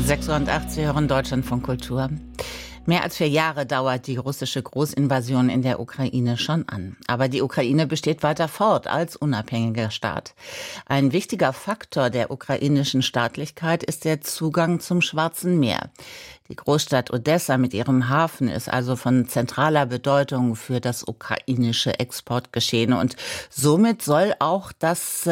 6:08 Uhr, Sie hören Deutschlandfunk Kultur. Mehr als 4 Jahre dauert die russische Großinvasion in der Ukraine schon an. Aber die Ukraine besteht weiter fort als unabhängiger Staat. Ein wichtiger Faktor der ukrainischen Staatlichkeit ist der Zugang zum Schwarzen Meer. Die Großstadt Odessa mit ihrem Hafen ist also von zentraler Bedeutung für das ukrainische Exportgeschehen. Und somit soll auch das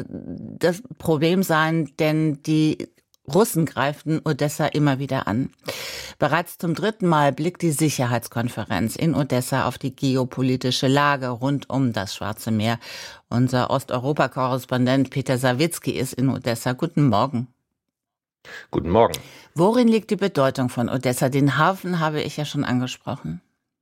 Problem sein, denn die Russen greifen Odessa immer wieder an. Bereits zum 3. Mal blickt die Sicherheitskonferenz in Odessa auf die geopolitische Lage rund um das Schwarze Meer. Unser Osteuropa-Korrespondent Peter Sawicki ist in Odessa. Guten Morgen. Guten Morgen. Worin liegt die Bedeutung von Odessa? Den Hafen habe ich ja schon angesprochen.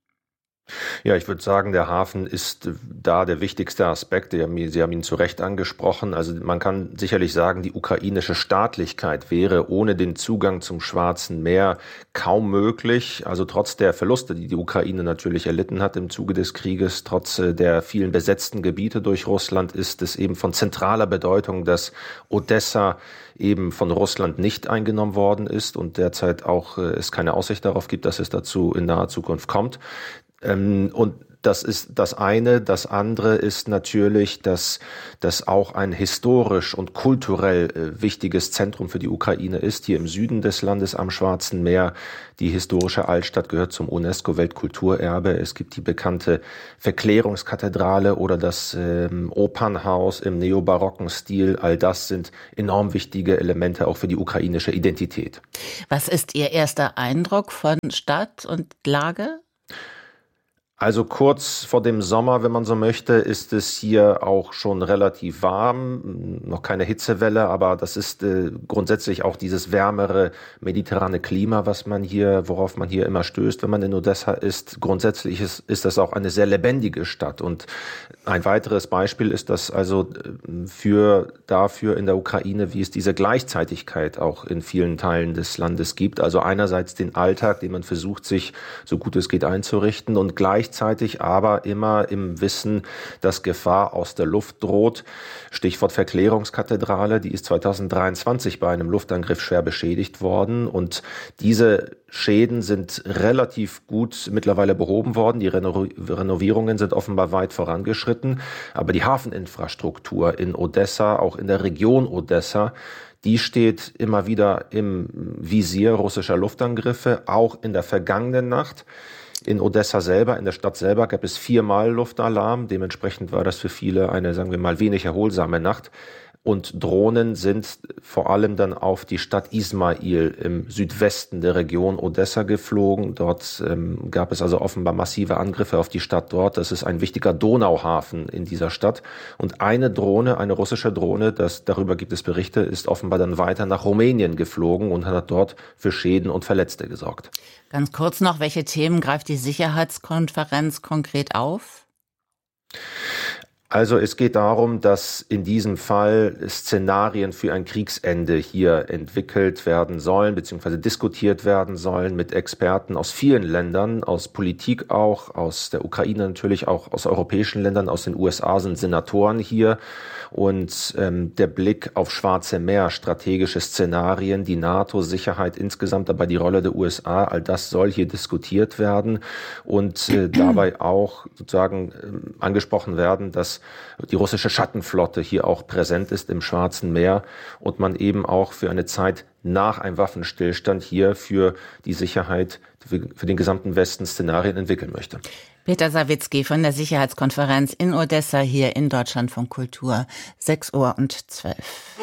Ja, ich würde sagen, der Hafen ist da der wichtigste Aspekt. Sie haben ihn zu Recht angesprochen. Also man kann sicherlich sagen, die ukrainische Staatlichkeit wäre ohne den Zugang zum Schwarzen Meer kaum möglich. Also trotz der Verluste, die die Ukraine natürlich erlitten hat im Zuge des Krieges, trotz der vielen besetzten Gebiete durch Russland, ist es eben von zentraler Bedeutung, dass Odessa eben von Russland nicht eingenommen worden ist und derzeit auch es keine Aussicht darauf gibt, dass es dazu in naher Zukunft kommt. Und das ist das eine. Das andere ist natürlich, dass das auch ein historisch und kulturell wichtiges Zentrum für die Ukraine ist. Hier im Süden des Landes am Schwarzen Meer. Die historische Altstadt gehört zum UNESCO-Weltkulturerbe. Es gibt die bekannte Verklärungskathedrale oder das Opernhaus im neobarocken Stil. All das sind enorm wichtige Elemente auch für die ukrainische Identität. Was ist Ihr erster Eindruck von Stadt und Lage? Also kurz vor dem Sommer, wenn man so möchte, ist es hier auch schon relativ warm. Noch keine Hitzewelle, aber das ist grundsätzlich auch dieses wärmere mediterrane Klima, worauf man hier immer stößt, wenn man in Odessa ist. Grundsätzlich ist das auch eine sehr lebendige Stadt. Und ein weiteres Beispiel ist das also dafür in der Ukraine, wie es diese Gleichzeitigkeit auch in vielen Teilen des Landes gibt. Also einerseits den Alltag, den man versucht, sich so gut es geht einzurichten und gleichzeitig aber immer im Wissen, dass Gefahr aus der Luft droht. Stichwort Verklärungskathedrale, die ist 2023 bei einem Luftangriff schwer beschädigt worden und diese Schäden sind relativ gut mittlerweile behoben worden. Die Renovierungen sind offenbar weit vorangeschritten, aber die Hafeninfrastruktur in Odessa, auch in der Region Odessa, die steht immer wieder im Visier russischer Luftangriffe, auch in der vergangenen Nacht. In Odessa selber, in der Stadt selber, gab es 4-mal Luftalarm. Dementsprechend war das für viele eine, sagen wir mal, wenig erholsame Nacht. Und Drohnen sind vor allem dann auf die Stadt Ismail im Südwesten der Region Odessa geflogen. Dort gab es also offenbar massive Angriffe auf die Stadt dort. Das ist ein wichtiger Donauhafen in dieser Stadt. Und eine russische Drohne, darüber gibt es Berichte, ist offenbar dann weiter nach Rumänien geflogen und hat dort für Schäden und Verletzte gesorgt. Ganz kurz noch, welche Themen greift die Sicherheitskonferenz konkret auf? Also es geht darum, dass in diesem Fall Szenarien für ein Kriegsende hier entwickelt werden sollen, beziehungsweise diskutiert werden sollen mit Experten aus vielen Ländern, aus Politik auch, aus der Ukraine natürlich, auch aus europäischen Ländern, aus den USA sind Senatoren hier. Und der Blick auf Schwarze Meer, strategische Szenarien, die NATO-Sicherheit insgesamt, aber die Rolle der USA, all das soll hier diskutiert werden und dabei auch sozusagen angesprochen werden, dass die russische Schattenflotte hier auch präsent ist im Schwarzen Meer und man eben auch für eine Zeit nach einem Waffenstillstand hier für die Sicherheit, für den gesamten Westen Szenarien entwickeln möchte. Peter Sawicki von der Sicherheitskonferenz in Odessa hier in Deutschlandfunk Kultur, 6:12 Uhr.